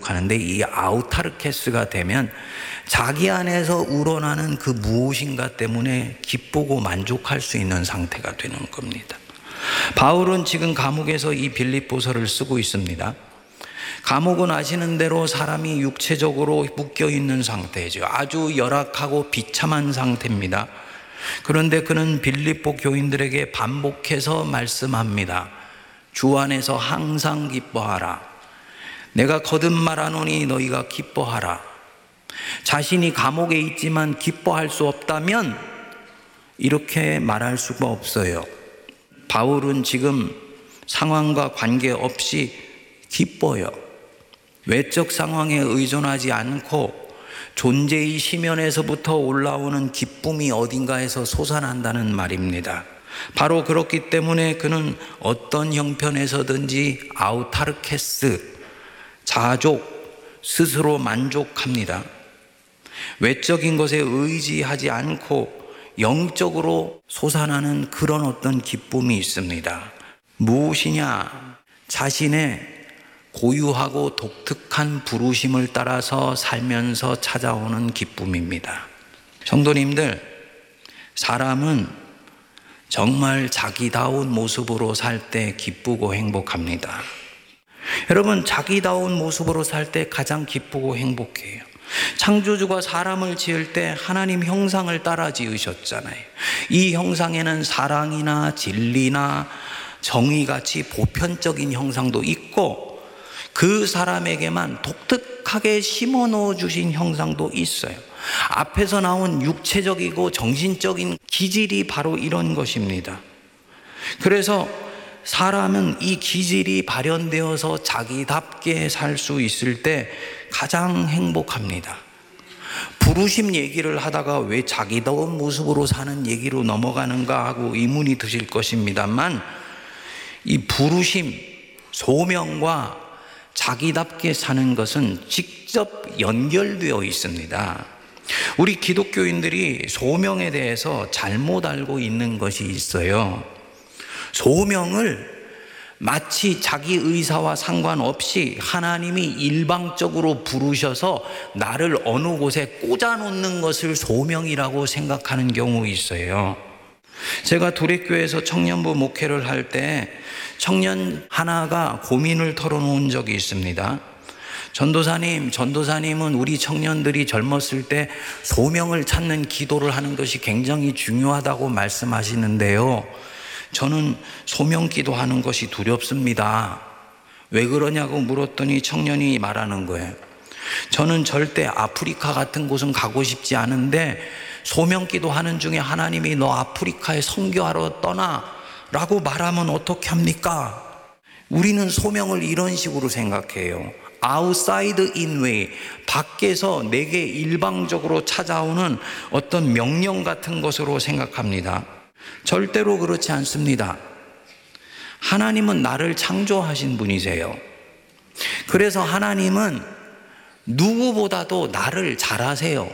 만족하는데, 이 아우타르케스가 되면 자기 안에서 우러나는 그 무엇인가 때문에 기쁘고 만족할 수 있는 상태가 되는 겁니다. 바울은 지금 감옥에서 이 빌립보서를 쓰고 있습니다. 감옥은 아시는 대로 사람이 육체적으로 묶여 있는 상태죠. 아주 열악하고 비참한 상태입니다. 그런데 그는 빌립보 교인들에게 반복해서 말씀합니다. 주 안에서 항상 기뻐하라. 내가 거듭 말하노니 너희가 기뻐하라. 자신이 감옥에 있지만 기뻐할 수 없다면 이렇게 말할 수가 없어요. 바울은 지금 상황과 관계없이 기뻐요. 외적 상황에 의존하지 않고 존재의 심연에서부터 올라오는 기쁨이 어딘가에서 솟아난다는 말입니다. 바로 그렇기 때문에 그는 어떤 형편에서든지 아우타르케스, 자족, 스스로 만족합니다. 외적인 것에 의지하지 않고 영적으로 솟아나는 그런 어떤 기쁨이 있습니다. 무엇이냐? 자신의 고유하고 독특한 부르심을 따라서 살면서 찾아오는 기쁨입니다. 성도님들, 사람은 정말 자기다운 모습으로 살 때 기쁘고 행복합니다. 여러분, 자기다운 모습으로 살 때 가장 기쁘고 행복해요. 창조주가 사람을 지을 때 하나님 형상을 따라 지으셨잖아요. 이 형상에는 사랑이나 진리나 정의같이 보편적인 형상도 있고 그 사람에게만 독특하게 심어넣어 주신 형상도 있어요. 앞에서 나온 육체적이고 정신적인 기질이 바로 이런 것입니다. 그래서 사람은 이 기질이 발현되어서 자기답게 살 수 있을 때 가장 행복합니다. 부르심 얘기를 하다가 왜 자기다운 모습으로 사는 얘기로 넘어가는가 하고 의문이 드실 것입니다만, 이 부르심, 소명과 자기답게 사는 것은 직접 연결되어 있습니다. 우리 기독교인들이 소명에 대해서 잘못 알고 있는 것이 있어요. 소명을 마치 자기 의사와 상관없이 하나님이 일방적으로 부르셔서 나를 어느 곳에 꽂아놓는 것을 소명이라고 생각하는 경우 있어요. 제가 두레교회에서 청년부 목회를 할 때 청년 하나가 고민을 털어놓은 적이 있습니다. 전도사님은 우리 청년들이 젊었을 때 소명을 찾는 기도를 하는 것이 굉장히 중요하다고 말씀하시는데요. 저는 소명 기도하는 것이 두렵습니다. 왜 그러냐고 물었더니 청년이 말하는 거예요. 저는 절대 아프리카 같은 곳은 가고 싶지 않은데 소명 기도하는 중에 하나님이 너 아프리카에 선교하러 떠나 라고 말하면 어떻게 합니까? 우리는 소명을 이런 식으로 생각해요. outside in way, 밖에서 내게 일방적으로 찾아오는 어떤 명령 같은 것으로 생각합니다. 절대로 그렇지 않습니다. 하나님은 나를 창조하신 분이세요. 그래서 하나님은 누구보다도 나를 잘 아세요.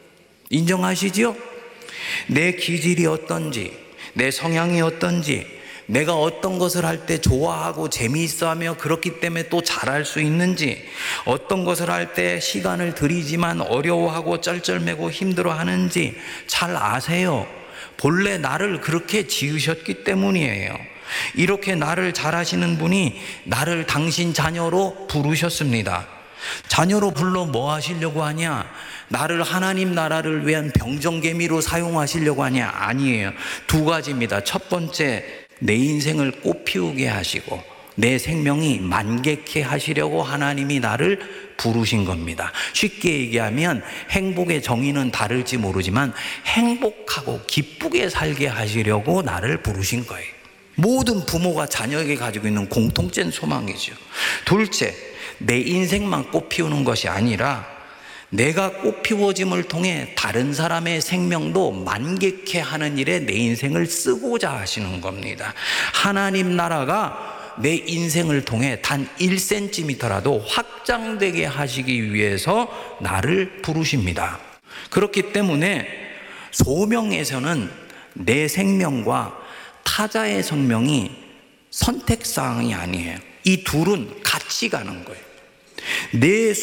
인정하시죠? 내 기질이 어떤지, 내 성향이 어떤지, 내가 어떤 것을 할 때 좋아하고 재미있어하며 그렇기 때문에 또 잘할 수 있는지, 어떤 것을 할 때 시간을 들이지만 어려워하고 쩔쩔매고 힘들어하는지 잘 아세요. 본래 나를 그렇게 지으셨기 때문이에요. 이렇게 나를 잘 아시는 분이 나를 당신 자녀로 부르셨습니다. 자녀로 불러 뭐 하시려고 하냐? 나를 하나님 나라를 위한 병정개미로 사용하시려고 하냐? 아니에요. 두 가지입니다. 첫 번째, 내 인생을 꽃피우게 하시고 내 생명이 만개케 하시려고 하나님이 나를 부르신 겁니다. 쉽게 얘기하면 행복의 정의는 다를지 모르지만 행복하고 기쁘게 살게 하시려고 나를 부르신 거예요. 모든 부모가 자녀에게 가지고 있는 공통된 소망이죠. 둘째, 내 인생만 꽃피우는 것이 아니라 내가 꽃피워짐을 통해 다른 사람의 생명도 만개케 하는 일에 내 인생을 쓰고자 하시는 겁니다. 하나님 나라가 내 인생을 통해 단 1cm라도 확장되게 하시기 위해서 나를 부르십니다. 그렇기 때문에 소명에서는 내 생명과 타자의 생명이 선택사항이 아니에요. 이 둘은 같이 가는 거예요. 내